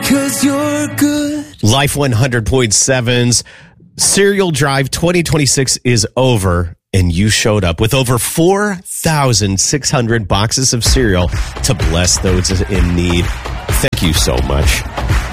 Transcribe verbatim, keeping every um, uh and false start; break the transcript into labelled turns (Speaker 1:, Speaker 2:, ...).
Speaker 1: 'cause you're good.
Speaker 2: Life one hundred point seven's Cereal Drive twenty twenty-six is over, and you showed up with over four thousand six hundred boxes of cereal to bless those in need. Thank you so much.